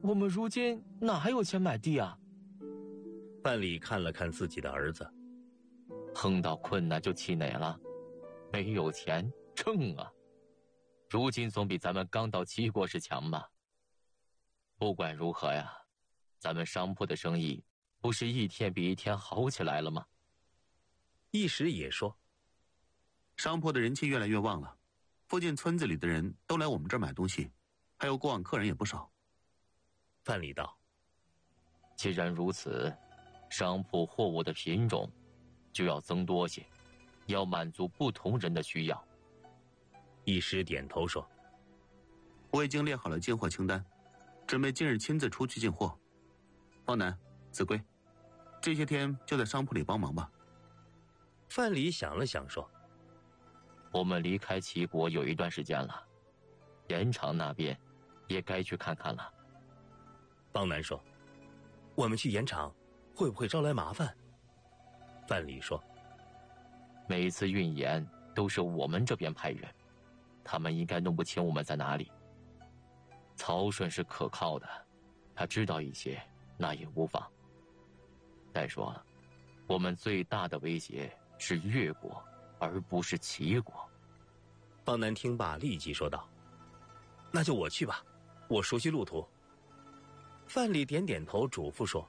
我们如今哪还有钱买地啊？ 范蠡看了看自己的儿子， 碰到困难就气馁了，没有钱挣啊！如今总比咱们刚到齐国时强吧？不管如何呀，咱们商铺的生意不是一天比一天好起来了吗？ 一时也说， 商铺的人气越来越旺了，附近村子里的人都来我们这儿买东西，还有过往客人也不少。 范蠡道： 既然如此，商铺货物的品种就要增多些，要满足不同人的需要。 一时点头说： 我已经列好了进货清单，准备今日亲自出去进货。方南、子规，这些天就在商铺里帮忙吧。 范蠡想了想说： 我们离开齐国有一段时间了，盐场那边也该去看看了。 方南说：我们去盐场会不会招来麻烦？范蠡说： 每次运盐都是我们这边派人，他们应该弄不清我们在哪里。曹顺是可靠的，他知道一些，那也无妨。再说了，我们最大的威胁是越国，而不是齐国。 方南听罢立即说道：那就我去吧，我熟悉路途。范蠡点点头，嘱咐说：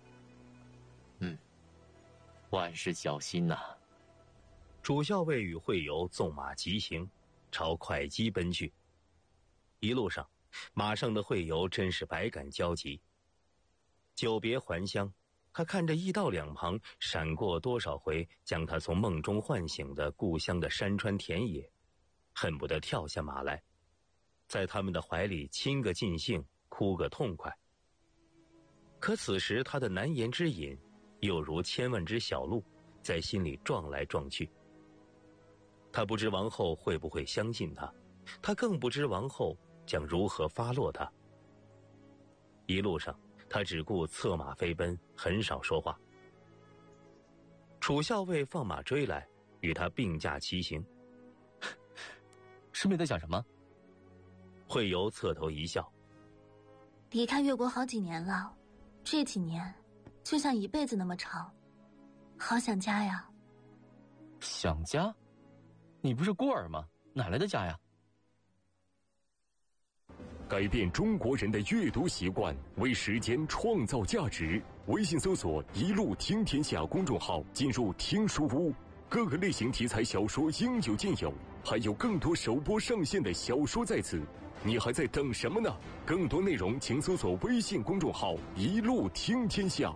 万事小心呐。 主校尉与会游纵马疾行，朝会稽奔去。一路上，马上的会游真是百感交集。久别还乡，他看着驿道两旁闪过多少回将他从梦中唤醒的故乡的山川田野，恨不得跳下马来，在他们的怀里亲个尽兴，哭个痛快。可此时他的难言之隐又如千万只小鹿在心里撞来撞去。他不知王后会不会相信他，他更不知王后将如何发落他。一路上他只顾策马飞奔，很少说话。楚校尉放马追来，与他并驾齐行。 师妹在讲什么？ 会游侧头一笑： 离开越国好几年了，这几年就像一辈子那么长，好想家呀。 想家？你不是孤儿吗？哪来的家呀？ 改变中国人的阅读习惯，为时间创造价值。微信搜索“一路听天下”公众号，进入听书屋，各个类型题材小说应有尽有，还有更多首播上线的小说在此，你还在等什么呢？更多内容请搜索微信公众号“一路听天下”。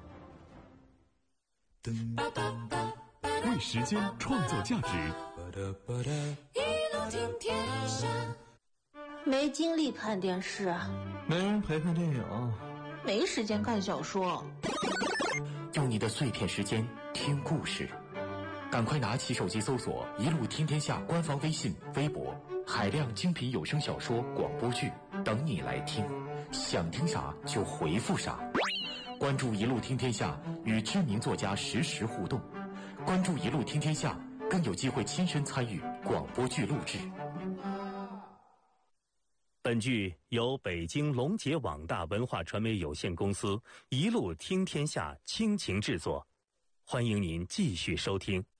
为时间创造价值。 一路听天下。 没精力看电视， 没人陪看电影， 没时间看小说。 用你的碎片时间听故事，赶快拿起手机搜索“一路听天下”官方微信、微博，海量精品有声小说、广播剧等你来听，想听啥就回复啥。关注“一路听天下”，与知名作家实时互动。关注“一路听天下”，更有机会亲身参与广播剧录制。 本剧由北京龙杰网大文化传媒有限公司一路听天下倾情制作，欢迎您继续收听。